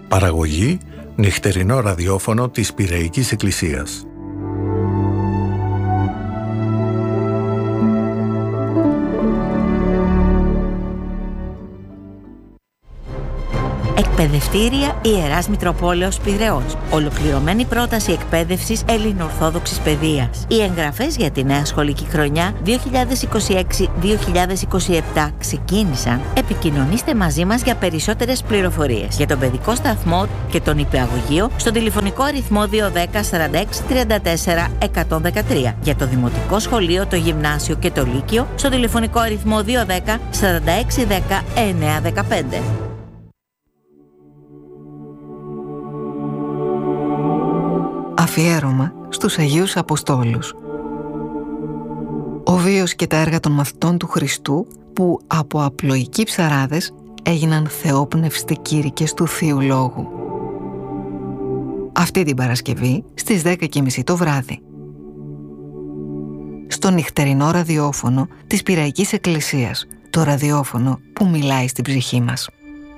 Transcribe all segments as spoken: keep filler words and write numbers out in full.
Παραγωγή νυχτερινό ραδιόφωνο της Πειραϊκής Εκκλησίας. Εκπαιδευτήρια Ιεράς Μητροπόλεως Πειραιώς. Ολοκληρωμένη πρόταση εκπαίδευσης ελληνοορθόδοξης παιδείας. Οι εγγραφές για τη νέα σχολική χρονιά δύο χιλιάδες είκοσι έξι δύο χιλιάδες είκοσι επτά ξεκίνησαν. Επικοινωνήστε μαζί μας για περισσότερες πληροφορίες για τον παιδικό σταθμό και τον υπηαγωγείο στον τηλεφωνικό αριθμό δύο ένα μηδέν σαράντα έξι τριάντα τέσσερα εκατόν δεκατρία. Για το δημοτικό σχολείο, το γυμνάσιο και το λύκειο στον τηλεφωνικό αριθμό δύο ένα μηδέν σαράντα έξι δέκα εννιά δεκαπέντε. Αφιέρωμα στους Αγίους Αποστόλους. Ο βίος και τα έργα των μαθητών του Χριστού που από απλοϊκοί ψαράδες έγιναν θεόπνευστοι κήρυκες του Θείου Λόγου. Αυτή την Παρασκευή στις δέκα και μισή το βράδυ. Στο νυχτερινό ραδιόφωνο της Πειραϊκής Εκκλησίας, το ραδιόφωνο που μιλάει στην ψυχή μας.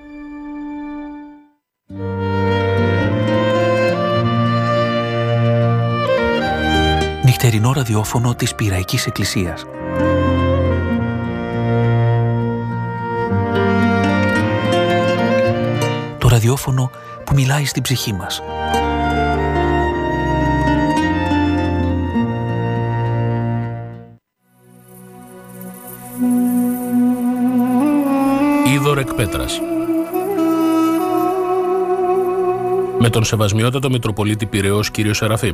Νυχτερινό ραδιόφωνο της Πειραϊκής Εκκλησίας. Το ραδιόφωνο που μιλάει στην ψυχή μας. Είδωρ εκ Πέτρας. Με τον Σεβασμιότατο Μητροπολίτη Πειραιώς κύριο Σεραφείμ.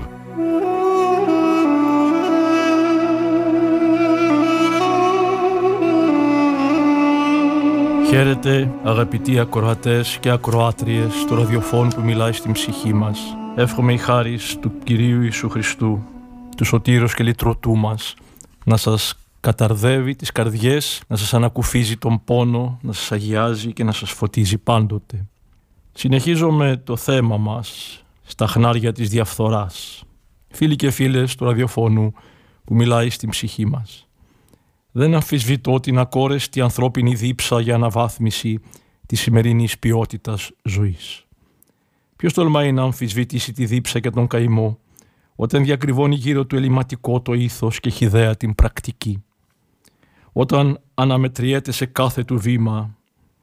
Χαίρετε αγαπητοί ακροατές και ακροάτριες του ραδιοφώνου που μιλάει στην ψυχή μας. Εύχομαι η χάρις του Κυρίου Ιησού Χριστού, του Σωτήρος και Λυτρωτού μας, να σας καταρδεύει τις καρδιές, να σας ανακουφίζει τον πόνο, να σας αγιάζει και να σας φωτίζει πάντοτε. Συνεχίζουμε το θέμα μας στα χνάρια της διαφθοράς. Φίλοι και φίλες του ραδιοφώνου που μιλάει στην ψυχή μας. Δεν αμφισβητώ την ακόρεστη ανθρώπινη δίψα για αναβάθμιση της σημερινής ποιότητας ζωής. Ποιος τολμάει να αμφισβητήσει τη δίψα και τον καημό όταν διακριβώνει γύρω του ελληματικό το ήθος και χυδαία την πρακτική. Όταν αναμετριέται σε κάθε του βήμα,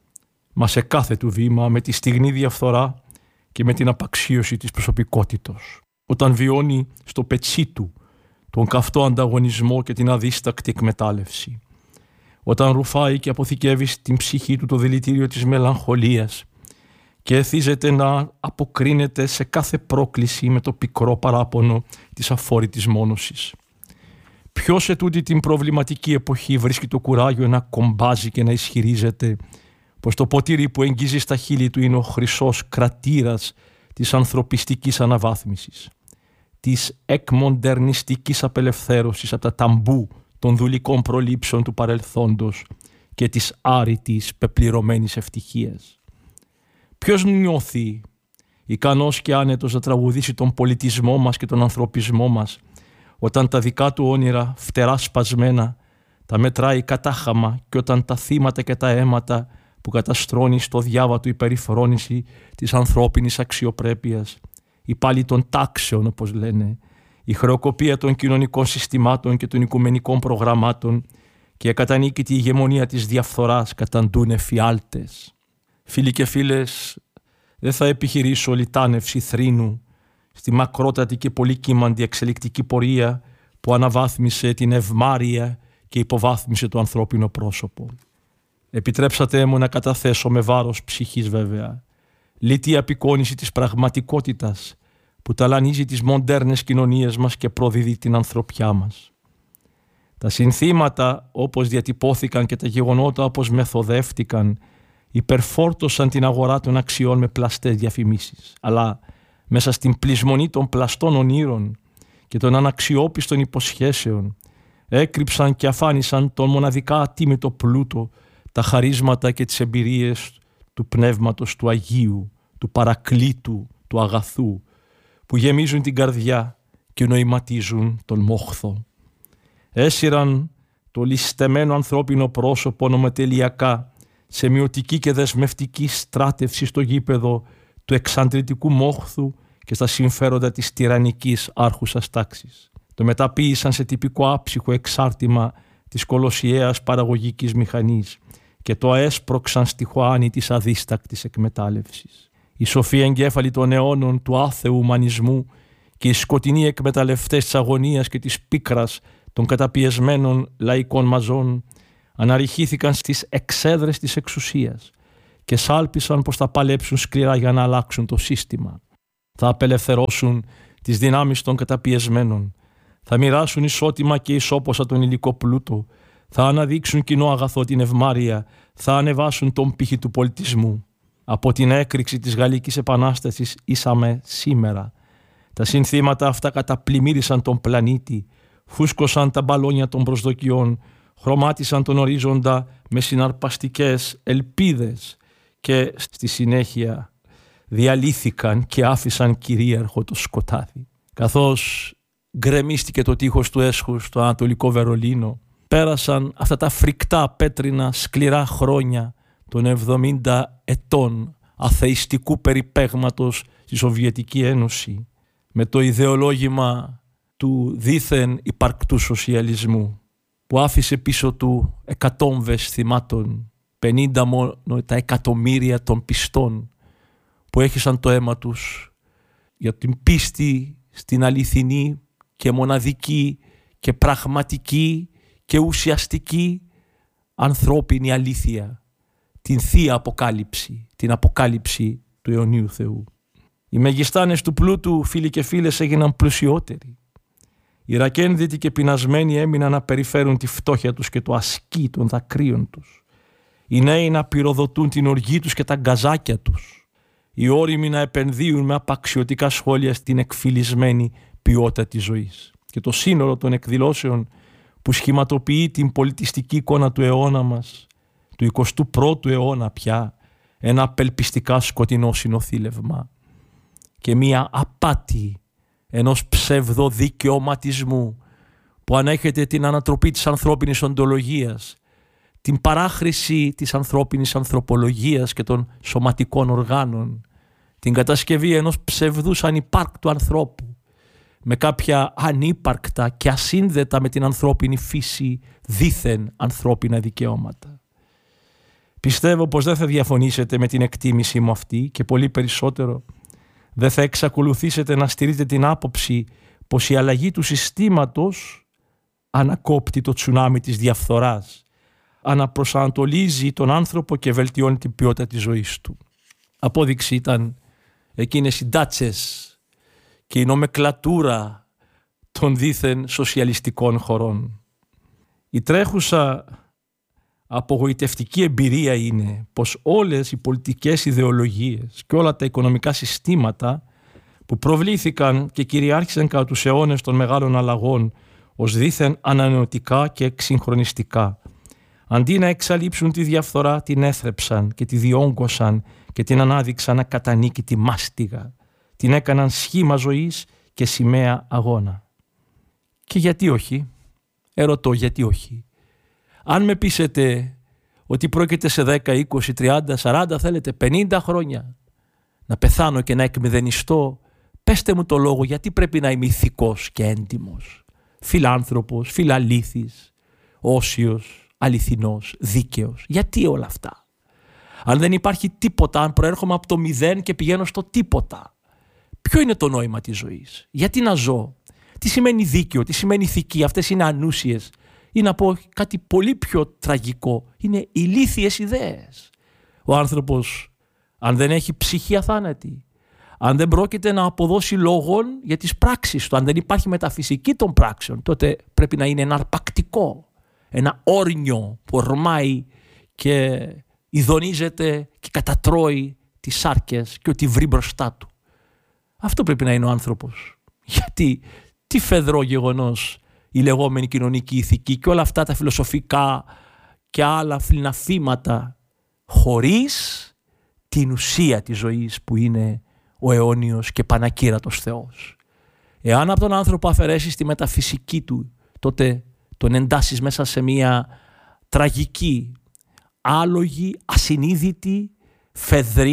μα σε κάθε του βήμα με τη στιγνή διαφθορά και με την απαξίωση της προσωπικότητος. Όταν βιώνει στο πετσί του τον καυτό ανταγωνισμό και την αδίστακτη εκμετάλλευση. Όταν ρουφάει και αποθηκεύει στην ψυχή του το δηλητήριο της μελαγχολίας και εθίζεται να αποκρίνεται σε κάθε πρόκληση με το πικρό παράπονο της αφόρητης μόνωσης. Ποιος σε τούτη την προβληματική εποχή βρίσκει το κουράγιο να κομπάζει και να ισχυρίζεται πως το ποτήρι που εγγίζει στα χείλη του είναι ο χρυσός κρατήρας της ανθρωπιστικής αναβάθμισης, της εκμοντερνιστικής απελευθέρωσης από τα ταμπού των δουλικών προλήψεων του παρελθόντος και της άρρητης πεπληρωμένης ευτυχίας. Ποιος νιώθει ικανός και άνετος να τραγουδήσει τον πολιτισμό μας και τον ανθρωπισμό μας όταν τα δικά του όνειρα φτερά σπασμένα τα μετράει κατάχαμα και όταν τα θύματα και τα αίματα που καταστρώνει στο διάβατο η περιφρόνηση της ανθρώπινης αξιοπρέπειας, η πάλι των τάξεων όπως λένε, η χρεοκοπία των κοινωνικών συστημάτων και των οικουμενικών προγραμμάτων και η ακατανίκητη ηγεμονία της διαφθοράς καταντούν εφιάλτες. Φίλοι και φίλες, δεν θα επιχειρήσω λιτάνευση θρήνου στη μακρότατη και πολύ κύμαντη εξελικτική πορεία που αναβάθμισε την ευμάρεια και υποβάθμισε το ανθρώπινο πρόσωπο. Επιτρέψατε μου να καταθέσω με βάρος ψυχής βέβαια λιτή απεικόνιση της πραγματικότητας που ταλανίζει τις μοντέρνες κοινωνίες μας και προδίδει την ανθρωπιά μας. Τα συνθήματα όπως διατυπώθηκαν και τα γεγονότα όπως μεθοδεύτηκαν υπερφόρτωσαν την αγορά των αξιών με πλαστές διαφημίσεις, αλλά μέσα στην πλεισμονή των πλαστών ονείρων και των αναξιόπιστων υποσχέσεων έκρυψαν και αφάνισαν τον μοναδικά ατίμητο πλούτο, τα χαρίσματα και τις εμπειρίες του Πνεύματος του Αγίου, του Παρακλήτου, του Αγαθού, που γεμίζουν την καρδιά και νοηματίζουν τον μόχθο. Έσυραν το ληστεμένο ανθρώπινο πρόσωπο νομοτελειακά σε μειωτική και δεσμευτική στράτευση στο γήπεδο του εξαντλητικού μόχθου και στα συμφέροντα της τυραννικής άρχουσας τάξης. Το μεταποίησαν σε τυπικό άψυχο εξάρτημα της κολοσιαίας παραγωγικής μηχανής και το αέσπρωξαν στη χωάνη της αδίστακτης εκμετάλλευσης. Οι σοφοί εγκέφαλοι των αιώνων του άθεου ουμανισμού και οι σκοτεινοί εκμεταλλευτές της αγωνίας και της πίκρας των καταπιεσμένων λαϊκών μαζών αναρριχήθηκαν στις εξέδρες της εξουσίας και σάλπισαν πως θα παλέψουν σκληρά για να αλλάξουν το σύστημα. Θα απελευθερώσουν τις δυνάμεις των καταπιεσμένων, θα μοιράσουν ισότιμα και ισόποσα τον υλικό πλούτο, θα αναδείξουν κοινό αγαθό την ευμάρεια, θα ανεβάσουν τον πύχη του πολιτισμού. Από την έκρηξη της Γαλλικής Επανάστασης ήσαμε σήμερα. Τα συνθήματα αυτά καταπλημμύρισαν τον πλανήτη, φούσκωσαν τα μπαλόνια των προσδοκιών, χρωμάτισαν τον ορίζοντα με συναρπαστικές ελπίδες και στη συνέχεια διαλύθηκαν και άφησαν κυρίαρχο το σκοτάδι. Καθώς γκρεμίστηκε το τείχος του έσχους στο Ανατολικό Βερολίνο, πέρασαν αυτά τα φρικτά πέτρινα σκληρά χρόνια των εβδομήντα ετών αθεϊστικού περιπέγματος στη Σοβιετική Ένωση με το ιδεολόγημα του δήθεν υπαρκτού σοσιαλισμού που άφησε πίσω του εκατόμβες θυμάτων, πενήντα μόνο τα εκατομμύρια των πιστών που έχισαν το αίμα τους για την πίστη στην αληθινή και μοναδική και πραγματική και ουσιαστική ανθρώπινη αλήθεια, την θεία αποκάλυψη, την αποκάλυψη του αιωνίου Θεού. Οι μεγιστάνες του πλούτου, φίλοι και φίλες, έγιναν πλουσιότεροι. Οι ρακένδυτοι και πεινασμένοι έμειναν να περιφέρουν τη φτώχεια τους και το ασκή των δακρύων τους. Οι νέοι να πυροδοτούν την οργή τους και τα γκαζάκια τους. Οι όριμοι να επενδύουν με απαξιωτικά σχόλια στην εκφυλισμένη ποιότητα της ζωής. Και το σύνολο των εκδηλώσεων που σχηματοποιεί την πολιτιστική εικόνα του αιώνα μας, του εικοστού πρώτου αιώνα πια, ένα απελπιστικά σκοτεινό συνοθήλευμα και μία απάτη ενός ψευδοδικαιωματισμού που ανέχεται την ανατροπή της ανθρώπινης οντολογίας, την παράχρηση της ανθρώπινης ανθρωπολογίας και των σωματικών οργάνων, την κατασκευή ενός ψευδούς ανυπάρκτου ανθρώπου με κάποια ανύπαρκτα και ασύνδετα με την ανθρώπινη φύση δήθεν ανθρώπινα δικαιώματα. Πιστεύω πως δεν θα διαφωνήσετε με την εκτίμησή μου αυτή και πολύ περισσότερο δεν θα εξακολουθήσετε να στηρείτε την άποψη πως η αλλαγή του συστήματος ανακόπτει το τσουνάμι της διαφθοράς, αναπροσανατολίζει τον άνθρωπο και βελτιώνει την ποιότητα της ζωής του. Απόδειξη ήταν εκείνες οι ντάτσες και η νομεκλατούρα των δήθεν σοσιαλιστικών χωρών. Η τρέχουσα απογοητευτική εμπειρία είναι πως όλες οι πολιτικές ιδεολογίες και όλα τα οικονομικά συστήματα που προβλήθηκαν και κυριάρχησαν κατά τους αιώνες των μεγάλων αλλαγών ως δήθεν ανανεωτικά και εξυγχρονιστικά, αντί να εξαλείψουν τη διαφθορά, την έθρεψαν και τη διόγκωσαν και την ανάδειξαν να κατανίκη τη μάστιγα. Την έκαναν σχήμα ζωής και σημαία αγώνα. Και γιατί όχι? Ερωτώ γιατί όχι. Αν με πείσετε ότι πρόκειται σε δέκα, είκοσι, τριάντα, σαράντα, θέλετε πενήντα χρόνια να πεθάνω και να εκμηδενιστώ, πέστε μου το λόγο γιατί πρέπει να είμαι ηθικός και έντιμος, φιλάνθρωπος, φιλαλήθης, όσιος, αληθινός, δίκαιος. Γιατί όλα αυτά? Αν δεν υπάρχει τίποτα, αν προέρχομαι από το μηδέν και πηγαίνω στο τίποτα, ποιο είναι το νόημα της ζωής? Γιατί να ζω? Τι σημαίνει δίκαιο? Τι σημαίνει ηθική? Αυτές είναι ανούσιες. Ή να πω κάτι πολύ πιο τραγικό, είναι ηλίθιες ιδέες. Ο άνθρωπος, αν δεν έχει ψυχή αθάνατη, αν δεν πρόκειται να αποδώσει λόγων για τις πράξεις του, αν δεν υπάρχει μεταφυσική των πράξεων, τότε πρέπει να είναι ένα αρπακτικό, ένα όρνιο που ορμάει και ειδονίζεται και κατατρώει τις σάρκες και ό,τι βρει μπροστά του. Αυτό πρέπει να είναι ο άνθρωπος. Γιατί, τι φεδρό γεγονός η λεγόμενη κοινωνική ηθική και όλα αυτά τα φιλοσοφικά και άλλα φλιναφήματα χωρίς την ουσία της ζωής που είναι ο αιώνιος και πανακύρατος Θεός. Εάν από τον άνθρωπο αφαιρέσεις τη μεταφυσική του, τότε τον εντάσσεις μέσα σε μια τραγική, άλογη, ασυνείδητη, φεδρή,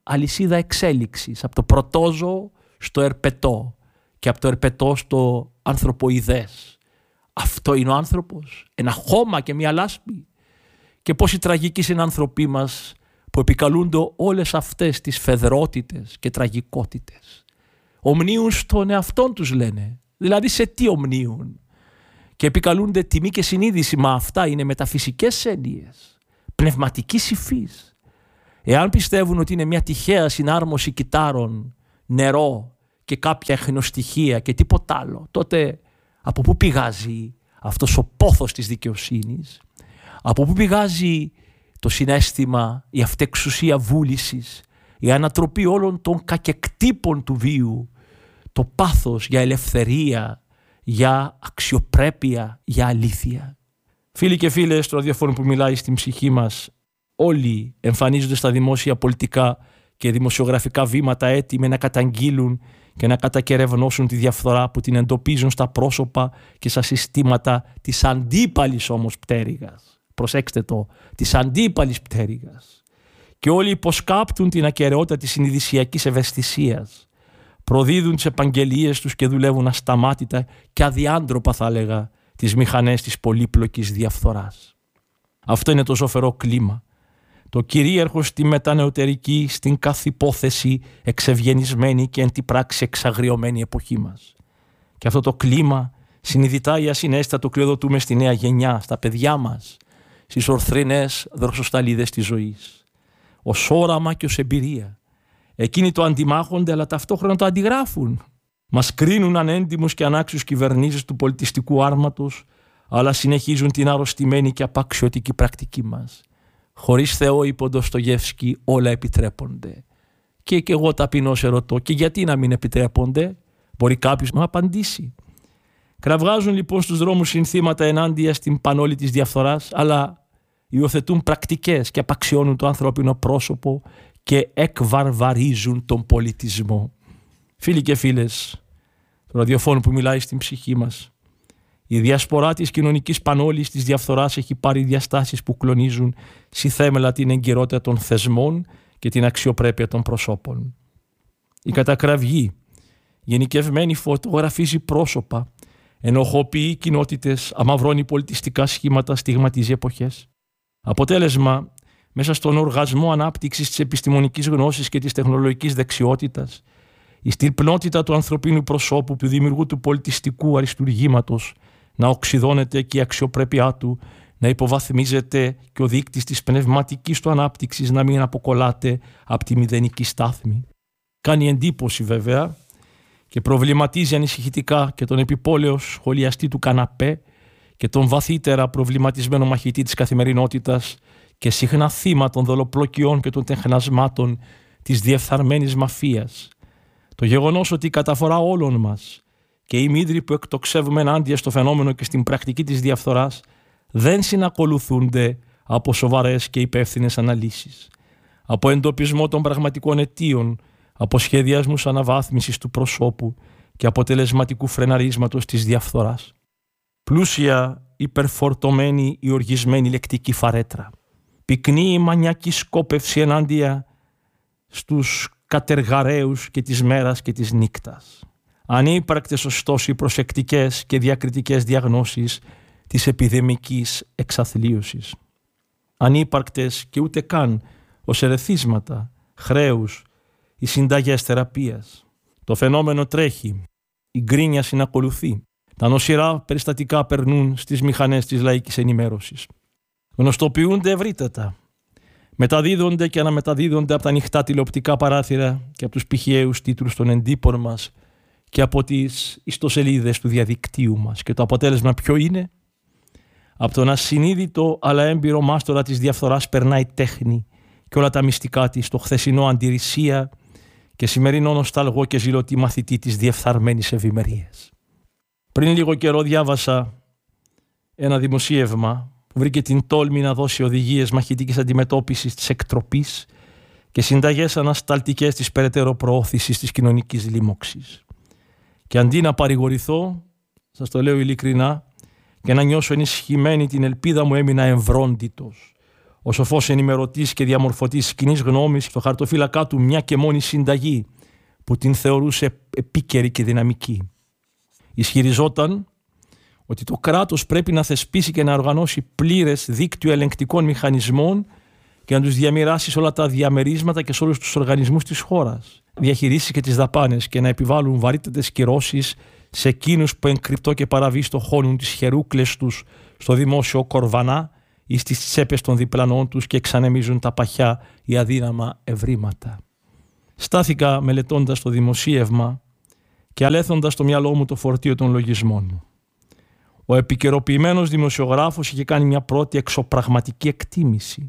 αλυσίδα εξέλιξης, από το πρωτόζωο στο ερπετό και από το ερπετό στο ανθρωποειδές. Αυτό είναι ο άνθρωπος, ένα χώμα και μια λάσπη. Και πόσοι τραγικοί συνάνθρωποι μας που επικαλούνται όλες αυτές τις φεδρότητες και τραγικότητες. Ομνίουν στον εαυτόν τους, λένε. Δηλαδή σε τι ομνίουν? Και επικαλούνται τιμή και συνείδηση, μα αυτά είναι μεταφυσικές έννοιες, πνευματικής υφής. Εάν πιστεύουν ότι είναι μια τυχαία συνάρμωση κυτάρων, νερό και κάποια εχνοστοιχεία και τίποτα άλλο, τότε από πού πηγάζει αυτός ο πόθος της δικαιοσύνης? Από πού πηγάζει το συναίσθημα, η αυτεξουσία βούλησης, η ανατροπή όλων των κακεκτύπων του βίου, το πάθος για ελευθερία, για αξιοπρέπεια, για αλήθεια? Φίλοι και φίλες του ραδιοφώνου που μιλάει στην ψυχή μας, όλοι εμφανίζονται στα δημόσια πολιτικά και δημοσιογραφικά βήματα έτοιμοι να καταγγείλουν και να κατακερευνώσουν τη διαφθορά που την εντοπίζουν στα πρόσωπα και στα συστήματα της αντίπαλης όμως πτέρυγας. Προσέξτε το, της αντίπαλης πτέρυγας. Και όλοι υποσκάπτουν την ακεραιότητα της συνειδησιακής ευαισθησίας. Προδίδουν τις επαγγελίες τους και δουλεύουν ασταμάτητα και αδιάντροπα, θα έλεγα, τις μηχανές της πολύπλοκης διαφθοράς. Αυτό είναι το ζωφερό κλίμα. Το κυρίαρχο στη μετανεωτερική, στην κάθε υπόθεση εξευγενισμένη και εν τη πράξη εξαγριωμένη εποχή μας. Και αυτό το κλίμα συνειδητά ή ασυναίσθητα το κλειδωτούμε στη νέα γενιά, στα παιδιά μας, στις ορθρινές δροσοσταλίδες της ζωής. Ως όραμα και ως εμπειρία. Εκείνοι το αντιμάχονται, αλλά ταυτόχρονα το αντιγράφουν. Μας κρίνουν ανέντιμους και ανάξιους κυβερνήσεις του πολιτιστικού άρματος, αλλά συνεχίζουν την αρρωστημένη και απαξιωτική πρακτική μας. Χωρίς Θεό, είπε ο Ντοστογεύσκι, όλα επιτρέπονται. Και, και εγώ ταπεινώς ερωτώ, και γιατί να μην επιτρέπονται? Μπορεί κάποιος να απαντήσει. Κραυγάζουν λοιπόν στους δρόμους συνθήματα ενάντια στην πανόλη της διαφθοράς, αλλά υιοθετούν πρακτικές και απαξιώνουν το ανθρώπινο πρόσωπο και εκβαρβαρίζουν τον πολιτισμό. Φίλοι και φίλες, το ραδιοφώνου που μιλάει στην ψυχή μας, η διασπορά της κοινωνικής πανόλης της διαφθοράς έχει πάρει διαστάσεις που κλονίζουν στη θέμελα την εγκυρότητα των θεσμών και την αξιοπρέπεια των προσώπων. Η κατακραυγή, γενικευμένη, φωτογραφίζει πρόσωπα, ενοχοποιεί κοινότητες, αμαυρώνει πολιτιστικά σχήματα, στιγματίζει εποχές. Αποτέλεσμα, μέσα στον οργασμό ανάπτυξης της επιστημονικής γνώσης και της τεχνολογικής δεξιότητας, η στυλπνότητα του ανθρωπίνου προσώπου, του δημιουργού του πολιτιστικού αριστουργήματος, να οξυδώνεται και η αξιοπρέπειά του να υποβαθμίζεται και ο δείκτης της πνευματικής του ανάπτυξης να μην αποκολλάται από τη μηδενική στάθμη. Κάνει εντύπωση βέβαια και προβληματίζει ανησυχητικά και τον επιπόλαιο σχολιαστή του καναπέ και τον βαθύτερα προβληματισμένο μαχητή της καθημερινότητας και συχνά θύμα των δολοπλοκιών και των τεχνασμάτων της διεφθαρμένης μαφίας. Το γεγονός ότι η καταφορά όλων μας και οι μύδροι που εκτοξεύουμε ενάντια στο φαινόμενο και στην πρακτική της διαφθοράς δεν συνακολουθούνται από σοβαρές και υπεύθυνες αναλύσεις, από εντοπισμό των πραγματικών αιτίων, από σχεδιασμούς αναβάθμισης του προσώπου και αποτελεσματικού φρεναρίσματος της διαφθοράς. Πλούσια, υπερφορτωμένη ή οργισμένη λεκτική φαρέτρα. Πυκνή η μανιακή σκόπευση ενάντια στους κατεργαρέους και της μέρας και της νύκτας. Ανύπαρκτες ωστόσο οι προσεκτικές και διακριτικές διαγνώσεις της επιδημικής εξαθλίωσης. Ανύπαρκτες και ούτε καν ως ερεθίσματα, χρέους, οι συνταγές θεραπείας. Το φαινόμενο τρέχει, η γκρίνια συνακολουθεί. Τα νοσηρά περιστατικά περνούν στις μηχανές της λαϊκής ενημέρωσης. Γνωστοποιούνται ευρύτατα. Μεταδίδονται και αναμεταδίδονται από τα ανοιχτά τηλεοπτικά παράθυρα και από τους πηχιαίους τίτλους των εντύπων μας και από τις ιστοσελίδες του διαδικτύου μας. Και το αποτέλεσμα ποιο είναι? Από τον ασυνείδητο αλλά έμπειρο μάστορα της διαφθοράς περνάει τέχνη και όλα τα μυστικά της, το χθεσινό αντιρρησία και σημερινό νοσταλγό και ζηλωτή μαθητή της διεφθαρμένης ευημερίας. Πριν λίγο καιρό διάβασα ένα δημοσίευμα που βρήκε την τόλμη να δώσει οδηγίες μαχητικής αντιμετώπισης της εκτροπής και συνταγές ανασταλτικές της περαιτέρω προώθησης της κοινωνικής λίμωξης. Και αντί να παρηγορηθώ, σας το λέω ειλικρινά, και να νιώσω ενισχυμένη την ελπίδα μου, έμεινα εμβρόντιτος, Ο σοφός ενημερωτής και διαμορφωτής κοινής γνώμης, στο χαρτοφύλακά του μια και μόνη συνταγή που την θεωρούσε επίκαιρη και δυναμική. Ισχυριζόταν ότι το κράτος πρέπει να θεσπίσει και να οργανώσει πλήρες δίκτυο ελεγκτικών μηχανισμών και να τους διαμοιράσει σε όλα τα διαμερίσματα και σε όλους τους οργανισμούς της χώρας. Διαχειρίσει και τις δαπάνες και να επιβάλλουν βαρύτατες κυρώσεις σε εκείνους που εν κρυπτό και παραβίστο χώνουν τις χερούκλες τους στο δημόσιο κορβανά ή στις τσέπες των διπλανών τους και εξανεμίζουν τα παχιά ή αδύναμα ευρήματα. Στάθηκα μελετώντας το δημοσίευμα και αλέθοντας στο μυαλό μου το φορτίο των λογισμών μου. Ο επικαιροποιημένος δημοσιογράφος είχε κάνει μια πρώτη εξωπραγματική εκτίμηση.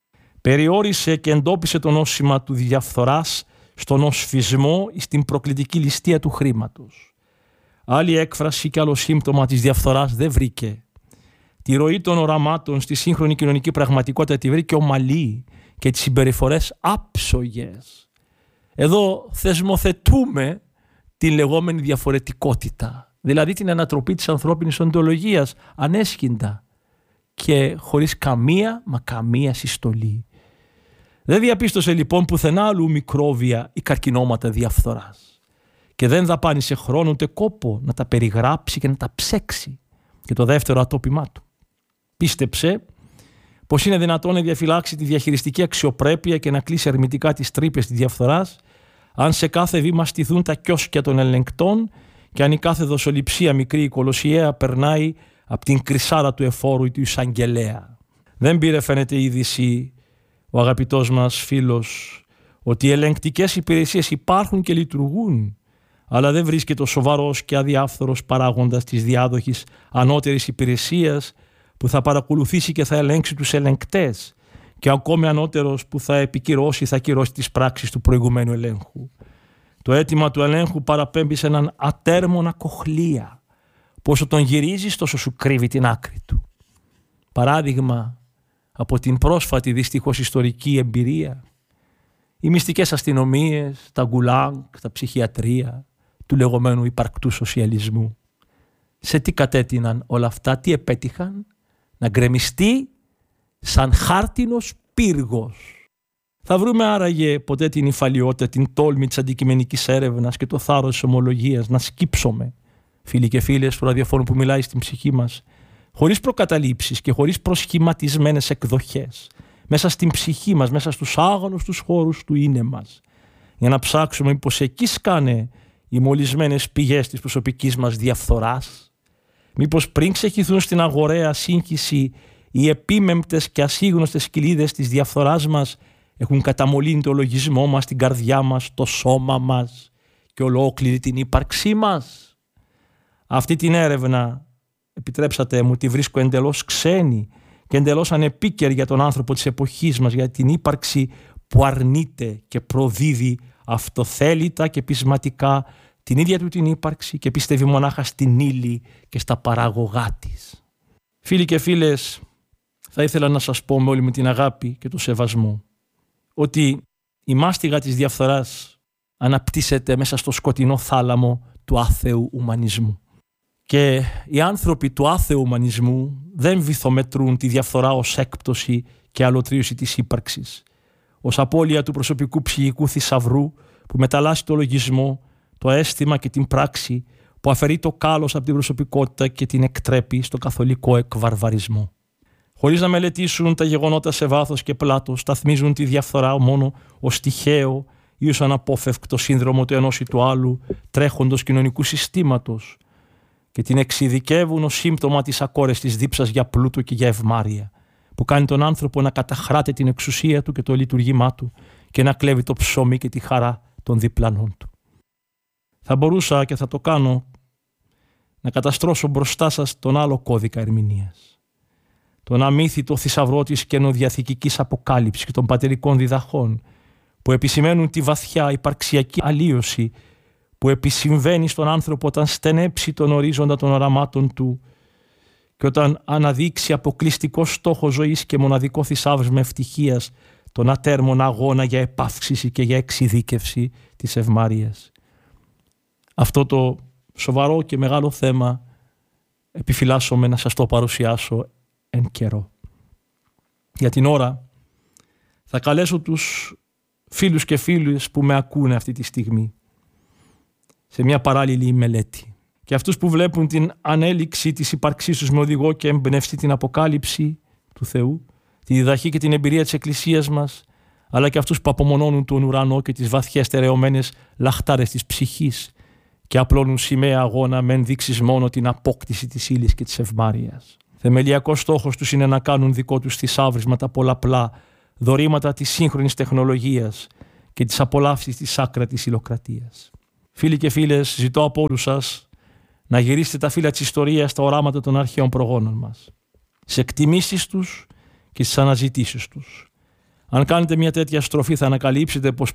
Περιόρισε και εντόπισε το νόσημα του διαφθοράς στον οσφισμό ή στην προκλητική ληστεία του χρήματος. Άλλη έκφραση και άλλο σύμπτωμα της διαφθοράς δεν βρήκε. Τη ροή των οραμάτων στη σύγχρονη κοινωνική πραγματικότητα τη βρήκε ομαλή και τις συμπεριφορές άψογες. Εδώ θεσμοθετούμε τη λεγόμενη διαφορετικότητα, δηλαδή την ανατροπή της ανθρώπινης οντολογίας ανέσχυντα και χωρίς καμία μα καμία συστολή. Δεν διαπίστωσε λοιπόν πουθενά αλλού μικρόβια ή καρκινώματα διαφθοράς και δεν δαπάνησε χρόνο ούτε κόπο να τα περιγράψει και να τα ψέξει. Και το δεύτερο ατόπιμά του. Πίστεψε πως είναι δυνατόν να διαφυλάξει τη διαχειριστική αξιοπρέπεια και να κλείσει ερμητικά τις τρύπες της διαφθοράς, αν σε κάθε βήμα στηθούν τα κιόσκια των ελεγκτών και αν η κάθε δοσοληψία μικρή ή κολοσιαία περνάει από την κρυσάρα του εφόρου ή του εισαγγελέα. Δεν πήρε, φαίνεται, είδηση ο αγαπητός μας φίλος ότι οι ελεγκτικές υπηρεσίες υπάρχουν και λειτουργούν, αλλά δεν βρίσκεται ο σοβαρός και αδιάφθορος παράγοντας της διάδοχης ανώτερης υπηρεσίας που θα παρακολουθήσει και θα ελέγξει τους ελεγκτές και ακόμη ανώτερος που θα επικυρώσει, θα κυρώσει τις πράξεις του προηγουμένου ελέγχου. Το αίτημα του ελέγχου παραπέμπει σε έναν ατέρμονα κοχλία. Πόσο τον γυρίζεις τόσο σου κρύβει την άκρη του. Παράδειγμα από την πρόσφατη δυστυχώς ιστορική εμπειρία, οι μυστικές αστυνομίες, τα γκουλάγκ, τα ψυχιατρία του λεγόμενου υπαρκτού σοσιαλισμού. Σε τι κατέτειναν όλα αυτά, τι επέτυχαν? Να γκρεμιστεί σαν χάρτινος πύργος. Θα βρούμε άραγε ποτέ την υφαλιότητα, την τόλμη της αντικειμενικής έρευνας και το θάρρος της ομολογίας να σκύψουμε, φίλοι και φίλες του ραδιοφώνου που μιλάει στην ψυχή μας, χωρίς προκαταλήψεις και χωρίς προσχηματισμένες εκδοχές, μέσα στην ψυχή μας, μέσα στους άγωνους τους χώρους του είναι μας, για να ψάξουμε μήπως εκεί σκάνε οι μολυσμένες πηγές της προσωπικής μας διαφθοράς, μήπως πριν ξεχυθούν στην αγοραία σύγχυση οι επίμεμπτες και ασύγνωστες κοιλίδες της διαφθοράς μας έχουν καταμολύνει το λογισμό μας, την καρδιά μας, το σώμα μας και ολόκληρη την ύπαρξή μας. Αυτή την έρευνα, επιτρέψατε μου, τη βρίσκω εντελώς ξένη και εντελώς ανεπίκαιρη για τον άνθρωπο της εποχής μας, για την ύπαρξη που αρνείται και προδίδει αυτοθέλητα και πεισματικά την ίδια του την ύπαρξη και πιστεύει μονάχα στην ύλη και στα παράγωγά της. Φίλοι και φίλες, θα ήθελα να σας πω με όλη μου την αγάπη και το σεβασμό ότι η μάστιγα της διαφθοράς αναπτύσσεται μέσα στο σκοτεινό θάλαμο του άθεου ουμανισμού. Και οι άνθρωποι του άθεου ουμανισμού δεν βυθομετρούν τη διαφθορά ως έκπτωση και αλωτρίωση της ύπαρξης, ως απώλεια του προσωπικού ψυχικού θησαυρού που μεταλλάσσει το λογισμό, το αίσθημα και την πράξη, που αφαιρεί το κάλος από την προσωπικότητα και την εκτρέπει στο καθολικό εκβαρβαρισμό. Χωρίς να μελετήσουν τα γεγονότα σε βάθος και πλάτος, σταθμίζουν τη διαφθορά μόνο ως τυχαίο ή ως αναπόφευκτο σύνδρομο του ενός ή του άλλου τρέχοντος κοινωνικού συστήματος και την εξειδικεύουν ως σύμπτωμα της ακόρεστης δίψας για πλούτο και για ευμάρεια, που κάνει τον άνθρωπο να καταχράται την εξουσία του και το λειτουργήμά του και να κλέβει το ψωμί και τη χαρά των διπλανών του. Θα μπορούσα και θα το κάνω να καταστρώσω μπροστά σας τον άλλο κώδικα ερμηνείας. Τον αμύθιτο θησαυρό της καινοδιαθηκικής αποκάλυψης και των πατερικών διδαχών που επισημαίνουν τη βαθιά υπαρξιακή αλλίωση που επισυμβαίνει στον άνθρωπο όταν στενέψει τον ορίζοντα των οραμάτων του και όταν αναδείξει αποκλειστικό στόχο ζωής και μοναδικό θησαύρισμα ευτυχίας τον ατέρμονα αγώνα για επαύξηση και για εξειδίκευση της ευμάρειας. Αυτό το σοβαρό και μεγάλο θέμα επιφυλάσσομαι να σας το παρουσιάσω εν καιρό. Για την ώρα θα καλέσω τους φίλους και φίλες που με ακούνε αυτή τη στιγμή σε μια παράλληλη μελέτη. Και αυτούς που βλέπουν την ανέλυξη της ύπαρξής τους με οδηγό και εμπνευστή την αποκάλυψη του Θεού, τη διδαχή και την εμπειρία της Εκκλησίας μας, αλλά και αυτούς που απομονώνουν τον ουρανό και τις βαθιές στερεωμένες λαχτάρες της ψυχής και απλώνουν σημαία αγώνα με ενδείξεις μόνο την απόκτηση της ύλης και της ευμάρειας. Θεμελιακός στόχος τους είναι να κάνουν δικό τους θησάβρισμα τα πολλαπλά δωρήματα της σύγχρονης τεχνολογίας και της απολαύσης της άκρατης υλοκρατίας. Φίλοι και φίλες, ζητώ από όλους σας να γυρίσετε τα φύλλα της ιστορίας στα οράματα των αρχαίων προγόνων μας, στις εκτιμήσεις τους και στις αναζητήσεις τους. Αν κάνετε μια τέτοια στροφή θα ανακαλύψετε πως